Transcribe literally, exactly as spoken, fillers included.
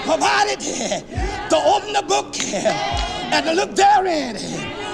provided to open the book and to look therein